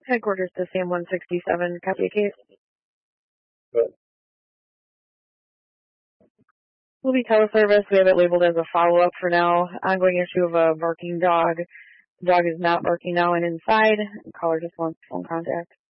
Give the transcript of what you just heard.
Headquarters to Sam 167, copy a case. Good. Will be teleservice. We have it labeled as a follow-up for now. Ongoing issue of a barking dog. The dog is not barking now and inside. Caller just wants phone contact.